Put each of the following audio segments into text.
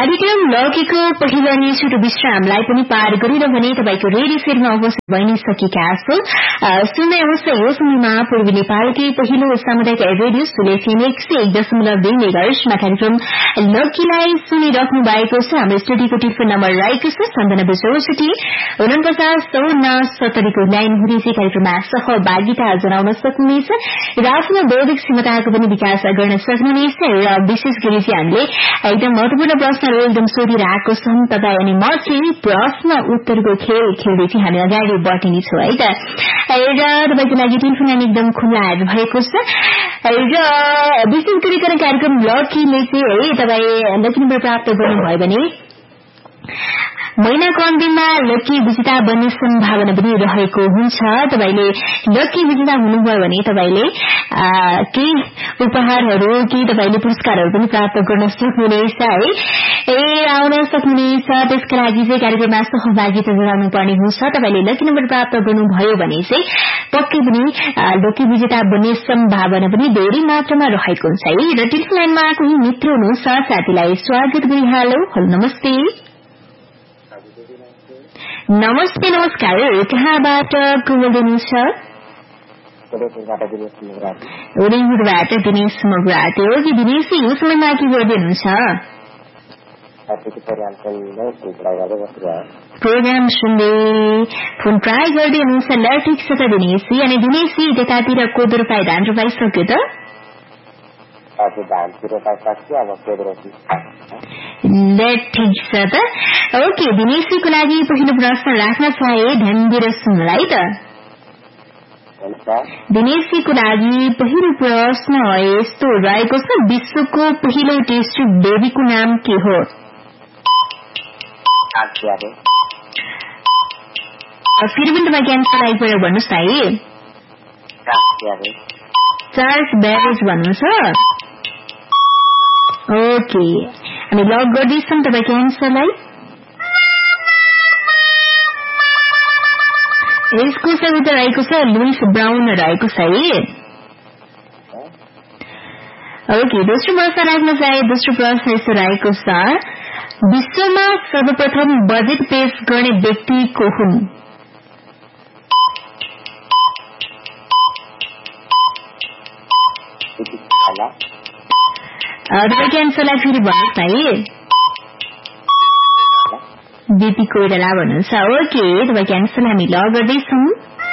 कार्यक्रम लौकीको पहिलो अनि छोटो विश्रामलाई पनि पार गरिरहने तपाईको रेडियो सेटमा उपस्थित भइसकेका छौं। सुन्दै हुनुहुन्छ यो समयमा पूर्वी नेपालकै पहिलो सामुदायिक रेडियो सुलेफिन 101.2 मेगाहर्जमा कार्यक्रम लौकीलाई सुनिराख्नु भएको छ। हाम्रो स्टुडियोको टेलिफोन नम्बर रहेको छ 9764497070 को लाइन हुँदै कार्यक्रममा सहभागिता जनाउन सक्नुहुनेछ र आफ्नो बौद्धिक क्षमताको पनि विकास गर्न सक्नुहुनेछ। र विशेष गरी चाहिँ हामीले एकदम महत्वपूर्ण प्रश्नहरू एकदम सोधिरहेको छौं। तपाईँ अनि म चाहिँ प्रश्न उत्तरको खेल खेल्दै चाहिँ हामी अगाडि बढ्नेछौँ है त। र तपाईँको लागि टेलिफोन लाइन एकदम खुल्ला भएको छ। र विशेष गरिकन कार्यक्रम लकीले चाहिँ है तपाईँ लकी नम्बर प्राप्त गर्नुभयो भने महिनाको अन्तिममा लकी विजेता बन्ने सम्भावना पनि रहेको हुन्छ। तपाईले लकी विजेता हुनुभयो भने तपाईले केही उपहारहरू केही तपाईले पुरस्कारहरू पनि प्राप्त गर्न सक्नुहुनेछ है। आउन सक्नुहुनेछ। त्यसका लागि चाहिँ कार्यक्रममा सहभागिता जनाउनु पर्ने हुन्छ। तपाईले लकी नम्बर प्राप्त गर्नुभयो भने चाहिँ पक्कै पनि लकी विजेता बन्ने सम्भावना पनि धेरै मात्रामा रहेको हुन्छ है। र टेलिफोन लाइनमा कोही मित्र हुनुहुन्छ, साथीलाई स्वागत गरिहालौ। हेलो नमस्ते। नमस्ते नमस्कार। कहाँबाट को बोल्दै हुनुहुन्छ? उदयपुरबाट दिनेश मगराते हो कि दिनेश यो समयमा के गर्दै हुनुहुन्छ? प्रोग्राम सुन्दै फोन ट्राई गर्दै हुनुहुन्छ। ल ठिक छ त दिनेश। अनि दिनेश त्यतातिर कोदो रोपाई धान रोपाई सक्यो त? ठिक छ त। ओके दिनेशको लागि पहिलो प्रश्न राख्न चाहे ध्यान दिएर सुन्नुलाई त। दिनेशको लागि पहिलो प्रश्न यस्तो रहेको छ, विश्वको पहिलो टेस्ट बेबीको नाम के हो? फेरि पनि तपाईँ क्यान्सर आइपरेर भन्नुहोस् है। चार्ल्स ब्यारेज भन्नुहुन्छ। ओके हामी लक गर्दैछौँ तपाईँको एन्सरलाई। यसको सही उत्तर रहेको छ लुइस ब्राउन रहेको छ है। ओके दोस्रो प्रश्न राख्न चाहे दोस्रो प्रश्न यस्तो रहेको छ, विश्वमा सर्वप्रथम बजेट पेश गर्ने व्यक्ति को हुन्? तपाईँको एन्सरलाई फेरि भन्नुहोस् है। बीपी कोइराला भन्नुहुन्छ। ओके तपाईँको एन्सरलाई हामी ल गर्दैछौँ।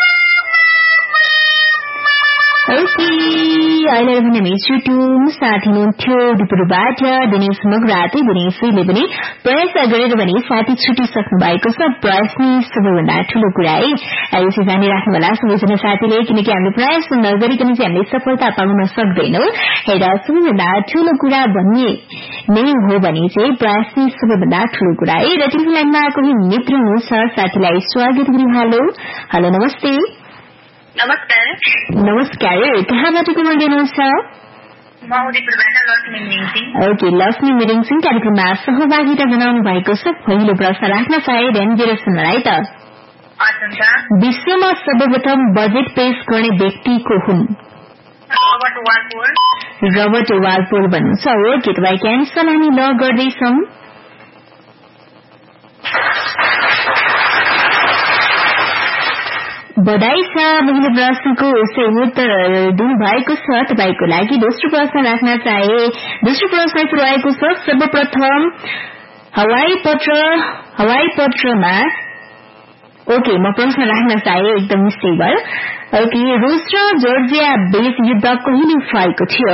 ओके अहिले पनि हामी छुट्यौं। साथी हुनुहुन्थ्यो डिपुरबाट दिनेश मगराते। दिनेशले पनि प्रयास गरेर भने साथी छुटिसक्नु भएको छ। प्रयास नै सबैभन्दा ठूलो कुरा है। यसै जानिराख्नु होला सबैजना साथीले, किनकि हामीले प्रयास नगरिकन चाहिँ हामीले सफलता पाउन सक्दैनौं। र सबैभन्दा ठूलो कुरा भन्ने नै हो भने चाहिँ प्रयास नै सबैभन्दा ठूलो कुरा है। र टेलिफोन लाइनमा कोही मित्र हुनुहुन्छ, साथीलाई स्वागत गरिहालौ। हेलो नमस्ते। नमस्कार। नमस्कार। कहाँबाट को बोल्दै हुनुहुन्छ? ओके लक्ष्मी मिरिङ सिंह कार्यक्रममा सहभागिता जनाउनु भएको छ। पहिलो प्रश्न राख्न चाहे ध्यान दिएर सुन्नलाई त। विश्वमा सर्वप्रथम बजेट पेश गर्ने व्यक्ति को हुन्? रबर्ट वालपोल भन्नुहुन्छ। ओके तपाईँको एन्सर हामी ल गर्दैछौँ। बधाई छ। पहिलो प्रश्नको सही उत्तर दिनुभएको छ। तपाईँको लागि दोस्रो प्रश्न राख्न चाहे दोस्रो प्रश्न यस्तो रहेको छ, सर्वप्रथम हवाई पत्रमा ओके म प्रश्न राख्न चाहे एकदम मिस्टेक भयो। ओके रुस र जर्जिया बीच युद्ध कहिले भएको थियो?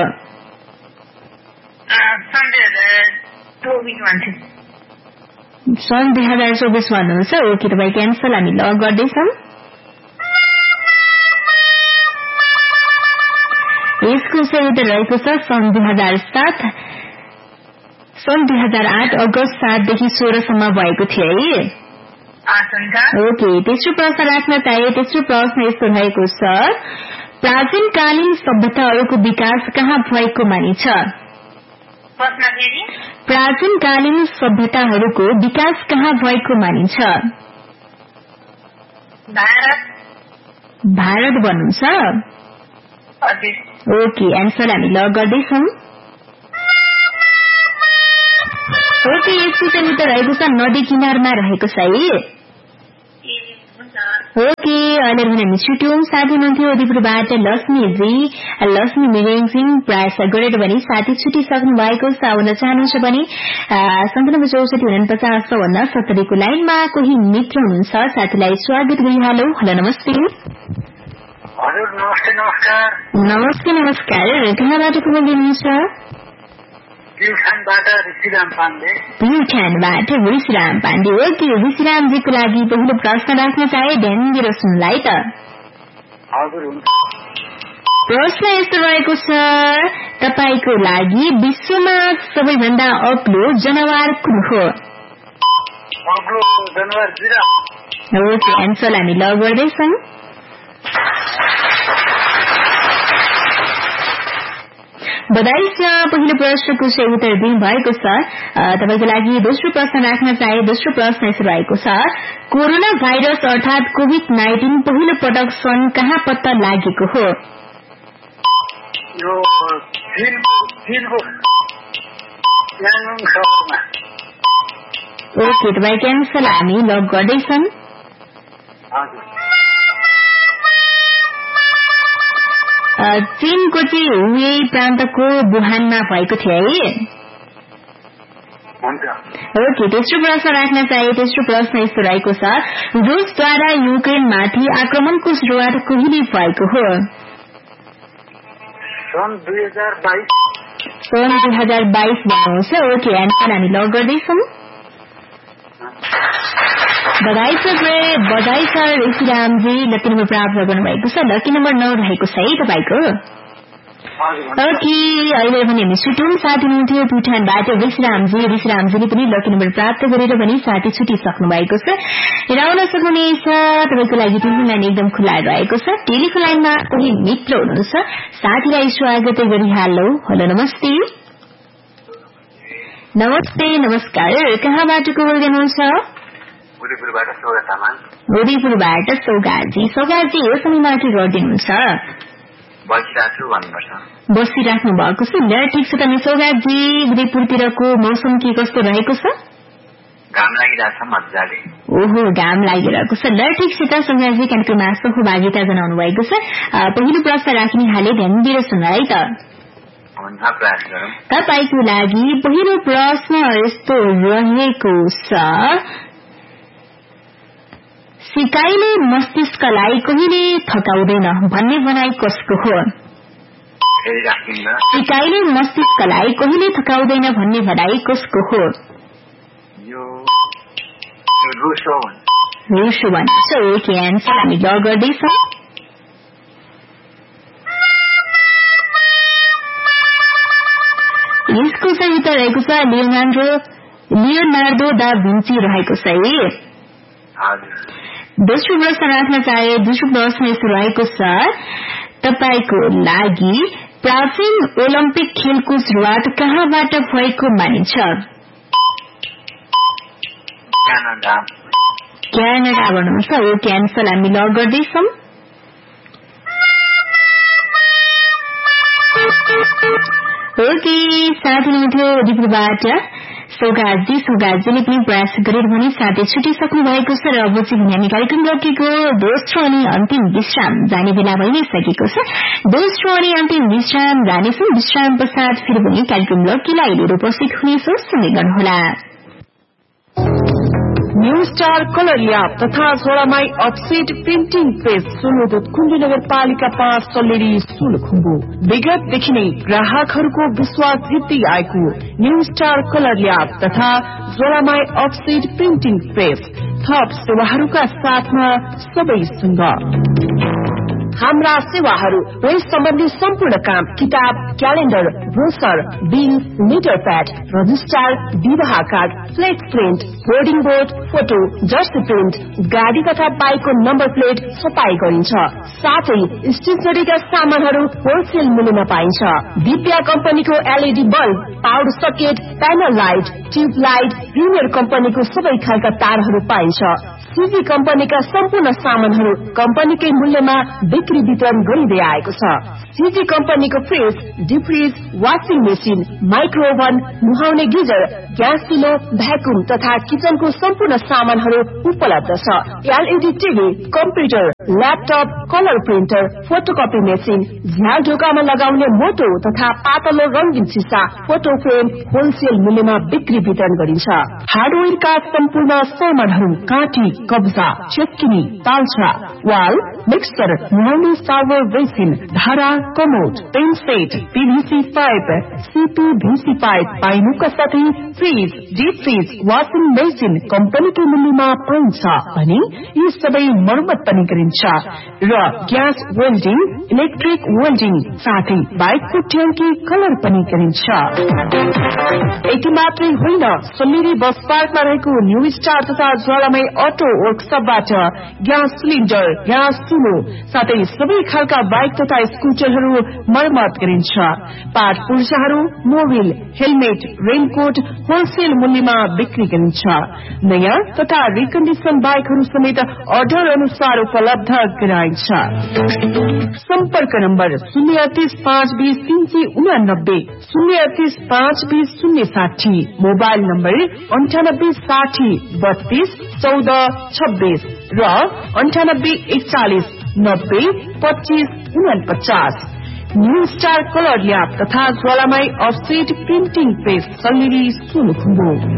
सन् 2024 भन्नुहुन्छ। ओके तपाईँको एन्सर हामी ल गर्दैछौँ। यसको सही उत्तर रहेको छ सन् 2007। सन् 2008 अगस्त 7 देखि 16 सम्म भएको थियो है। ओके तेस्रो प्रश्न राख्न चाहे तेस्रो प्रश्न यस्तो रहेको छ, प्राचीनकालीन सभ्यताहरूको विकास कहाँ भएको मानिन्छ? प्राचीनकालीन सभ्यताहरूको विकास कहाँ भएको मानिन्छ? भारत भन्नुहुन्छ। ओके एन्सर हामी ल गर्दैछौँ। ओके यसको चाहिँ उत्तर रहेको छ नदी किनारमा रहेको छ है। ओके अहिले भने मिस्टुम साथी हुनुहुन्थ्यो उदयपुरबाट लक्ष्मी मिरेङ सिंह प्रयास गरेर भने साथी छुटिसक्नु भएको छ। आउन चाहनुहुन्छ भने 9764495070 को लाइनमा कोही मित्र हुनुहुन्छ साथीलाई स्वागत गरिहालौ। हेलो नमस्ते। हजुर नमस्ते। नमस्कार। नमस्कार कहाँबाट को बोल्नुहुन्छ? प्युठानबाट ऋषिराम पाण्डे। प्युठानबाट ऋषिराम पाण्डे। ओके ऋषिरामजीको लागि पहिलो प्रश्न राख्न चाहे ध्यान दिएर सुन्नुलाई त। हजुर हुन्छ। प्रश्न यस्तो रहेको छ तपाईको लागि विश्वमा सबैभन्दा अग्लो जनावर कुन हो? अग्लो जनावर जिराफ। ओके एन्सर हामी ल गर्दैछौँ। बधाई छ पहिलो प्रश्नको सही उत्तर दिनु भएको छ। तपाईको लागि दोस्रो प्रश्न राख्न चाहे दोस्रो प्रश्न यसो रहेको छ कोरोना भाइरस अर्थात कोभिड-19 पहिलो पटक सन् कहाँ पत्ता लागेको हो? यो ओके तपाईको एन्सर हामी लक गर्दैछौँ। चीनको चाहिँ हुए प्रान्तको वुहानमा भएको थियो है। ओके तेस्रो प्रश्न राख्न चाहे तेस्रो प्रश्न यस्तो रहेको छ रुसद्वारा युक्रेनमाथि आक्रमणको सुरुवात कहिले भएको हो? सन् 2022। सन् 2022 भन्नुहुन्छ। ओके एन्सर हामी लक गर्दैछौँ। बधाई छ ऋषिरामजी लकी नम्बर प्राप्त गर्नुभएको छ। लकी नम्बर 9 रहेको छ है तपाईको। ओके अहिले भने हामी छुट्यौं साथी हुनुहुन्थ्यो प्युठानबाट ऋषिरामजीले पनि लकी नम्बर प्राप्त गरेर पनि साथी छुटिसक्नु भएको छ। हेराउन सक्नुहुनेछ तपाईको लागि टेलिफोन लाइन एकदम खुला रहेको छ। टेलिफोन लाइनमा कोही मित्र हुनुहुन्छ साथीलाई स्वागत गरिहालौ। हेलो नमस्ते। नमस्कार कहाँबाट को बोल्दै हुनुहुन्छ? उदयपुरबाट सौगाजी यो समयमा के गर्दैनुहुन्छ? बसिराख्नु भएको छ। ल ठिक छ त सौगाजी उदयपुरतिरको मौसम के कस्तो रहेको छ? घाम लागिरहेछ मजाले। ओहो घाम लागिरहेको छ। ल ठिक छ त सौगाजी कार्यक्रममा सहभागिता जनाउनु भएको छ। पहिलो प्रश्न राख्ने हाले ध्यान दिएर सुन्न है त। तपाईको लागि पहिलो प्रश्न यस्तो रहेको छ सिकाइले मस्तिष्कलाई कहिले थकाउँदैन भन्ने भनाइ कसको हो? सिकाइले मस्तिष्कलाई कहिले थकाउँदैन भन्ने भनाइ कसको हो? रुसो भन्छ। ओके एन्सर हामी ल गर्दैछौँ। यसको सही उत्तर रहेको छ लियोनार्दो दा भिन्ची रहेको छ है। दोस्रो प्रश्न राख्न चाहे दोस्रो प्रश्न यस्तो रहेको छ तपाईको लागि प्राचीन ओलम्पिक खेलको सुरुवात कहाँबाट भएको मानिन्छ? क्यानाडा भन्नुहुन्छ। ओके एन्सर हामी ल गर्दैछौँ। ओके साथी हुनुहुन्थ्यो उदयपुरबाट सौगाजीले पनि प्रयास गरेर भने साथै छुटिसक्नु भएको छ। र अब चाहिँ हामी कार्यक्रम रोकेको दोस्रो अनि अन्तिम विश्राम जाने बेला भइ नै सकेको छ। दोस्रो अनि अन्तिम विश्राम जानेछौँ। विश्राम पश्चात फेरि पनि कार्यक्रम लकीलाई लिएर उपस्थित हुनेछौँ। सुन्दै गर्नुहोला। न्यू स्टार कलर ल्याब तथा सोडामाई अफसेट प्रिन्टिङ प्रेस सोलुदुत कुण्डी नगरपालिका 5 सल्लेरी सोलुखुम्बु विगतदेखि नै ग्राहकहरूको विश्वास जित्दै आएको न्यू स्टार कलर ल्याब तथा सोडामाई अफसेट प्रिन्टिङ प्रेस थप सेवाहरूका साथमा सबैसँग हाम्रा सेवाहरू प्रेस सम्बन्धी सम्पूर्ण काम किताब calendar brochure bill letter pad register विवाह card flex print boarding board photo Jersey print गाडी तथा बाइकको नम्बर प्लेट छपाई गरिन्छ। साथै स्टेशनरीका सामानहरू होलसेल मूल्यमा पाइन्छ। दिव्या कम्पनीको LED bulb power socket panel light tube light premier कम्पनीको सबै खालका तारहरू पाइन्छ। सीजी कम्पनीका सम्पूर्ण सामानहरू कम्पनीकै मूल्यमा बिक्री वितरण गरिँदै आएको छ। सीजी कम्पनीको fridge, deep fridge, washing machine, माइक्रोओभन, नुहाउने गिजर, ग्यास चुलो, भ्याकुम तथा किचनको सम्पूर्ण सामानहरू उपलब्ध छ। LED TV, computer, laptop, colour printer, photocopy machine, झ्याल ढोकामा लगाउने मोटो तथा पातलो रंगीन सिसा, फोटो फ्रेम होलसेल मूल्यमा बिक्री वितरण गरिन्छ। हार्डवेयरका सम्पूर्ण सामानहरू काँटी, कब्जा, चेक्किनी, तालछा, वाल, मिक्सर, नुहाउने सर्भर बेसिन, धारा, commode, pain set, पीभीसी pipe, सीपीभीसी pipe पाइनुका साथै fridge, deep fridge, washing machine कम्पनीको मूल्यमा पाइन्छ अनि यी सबै मर्मत पनि गरिन्छ र ग्यास वेल्डिङ, इलेक्ट्रिक वेल्डिङ साथै बाइकको ट्याङ्की कलर पनि गरिन्छ। यति मात्रै होइन, सल्लेरी बस पार्कमा रहेको न्यू स्टार तथा ज्वालामय अटो वर्कसपबाट ग्यास सिलिन्डर, ग्यास चुलो साथै सबै खालका बाइक तथा स्कुटरहरू मर्मत गरिन्छ। Part पुर्जाहरू, Mobil, helmet, raincoat wholesale मूल्यमा बिक्री गरिन्छ। नयाँ तथा रिकन्डिसन बाइकहरू समेत अर्डर अनुसार उपलब्ध गराइन्छ। सम्पर्क नम्बर 038520389, 038520060, मोबाइल नम्बर 9860321426 र 9841902549। न्यू स्टार कलर ल्याब तथा ज्वालामय offset printing press, Salleri, Solukhumbu.